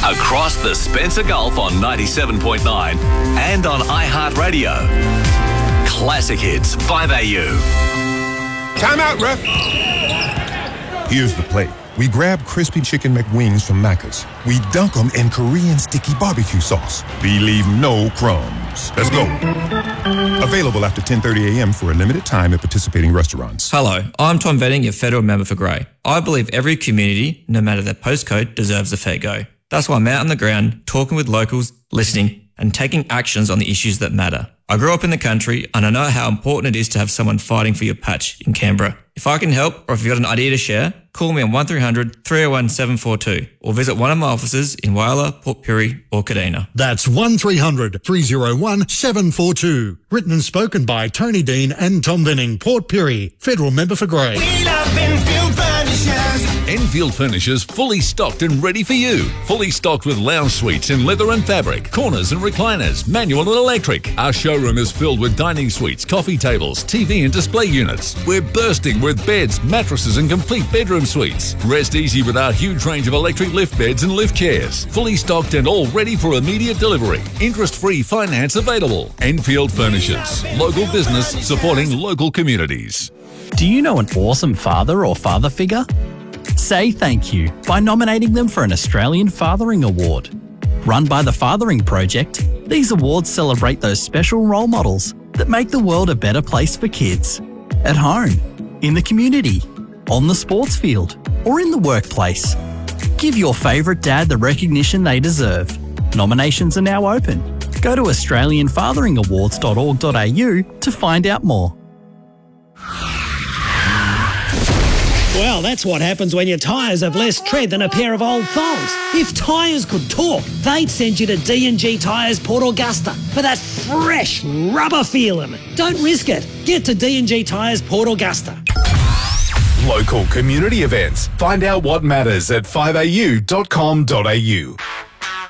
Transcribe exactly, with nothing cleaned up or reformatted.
across the Spencer Gulf on ninety-seven point nine and on iHeartRadio. Classic Hits, five A U. Time out, ref. Here's the play. We grab crispy chicken McWings from Macca's. We dunk them in Korean sticky barbecue sauce. We leave no crumbs. Let's go. Available after ten thirty a.m. for a limited time at participating restaurants. Hello, I'm Tom Venning, your federal member for Grey. I believe every community, no matter their postcode, deserves a fair go. That's why I'm out on the ground, talking with locals, listening, and taking actions on the issues that matter. I grew up in the country and I know how important it is to have someone fighting for your patch in Canberra. If I can help, or if you've got an idea to share, call me on one three hundred, three oh one, seven four two or visit one of my offices in Whyalla, Port Pirie or Kadina. That's one three hundred, three oh one, seven four two. Written and spoken by Tony Dean and Tom Venning, Port Pirie, federal member for Grey. We love Enfield Furnishers. Enfield Furnishers, fully stocked and ready for you. Fully stocked with lounge suites in leather and fabric, corners and recliners, manual and electric. Our showroom is filled with dining suites, coffee tables, T V and display units. We're bursting with beds, mattresses and complete bedroom suites. Rest easy with our huge range of electric lift beds and lift chairs. Fully stocked and all ready for immediate delivery. Interest-free finance available. Enfield Furnishers. Local business supporting local communities. Do you know an awesome father or father figure? Say thank you by nominating them for an Australian Fathering Award. Run by the Fathering Project, these awards celebrate those special role models that make the world a better place for kids. At home, in the community, on the sports field, or in the workplace. Give your favourite dad the recognition they deserve. Nominations are now open. Go to australian fathering awards dot org dot a u to find out more. Well, that's what happens when your tyres have less tread than a pair of old thongs. If tyres could talk, they'd send you to D and G Tyres Port Augusta for that fresh rubber feeling. Don't risk it. Get to D and G Tyres Port Augusta. Local community events. Find out what matters at five a u dot com dot a u.